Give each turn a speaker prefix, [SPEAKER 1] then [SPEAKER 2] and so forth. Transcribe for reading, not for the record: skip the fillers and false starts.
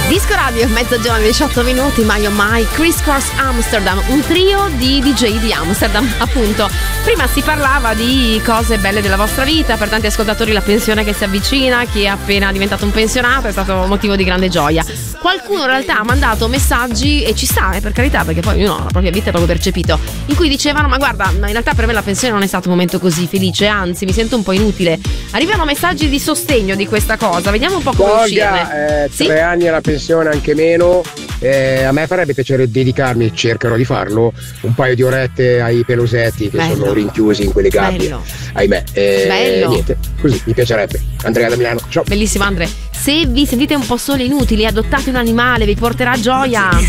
[SPEAKER 1] Disco Radio, mezzogiorno 18 minuti, My Oh My, Criss Cross Amsterdam, un trio di DJ di Amsterdam, appunto. Prima si parlava di cose belle della vostra vita, per tanti ascoltatori la pensione che si avvicina, chi è appena diventato un pensionato è stato motivo di grande gioia. Qualcuno in realtà ha mandato messaggi, e ci sta, per carità, perché poi ognuno ha la propria vita è proprio percepito, in cui dicevano: ma guarda, in realtà per me la pensione non è stato un momento così felice, anzi mi sento un po' inutile. Arrivano messaggi di sostegno di questa cosa, vediamo un po' come uscirne.
[SPEAKER 2] Sì? 3 anni alla pensione, anche meno. A me farebbe piacere dedicarmi, cercherò di farlo, un paio di orette ai pelosetti che sono rinchiusi in quelle gabbie. Ahimè, niente, così mi piacerebbe. Andrea da Milano, ciao.
[SPEAKER 1] Bellissimo Andre. Se vi sentite un po' soli e inutili, adottate un animale, vi porterà gioia.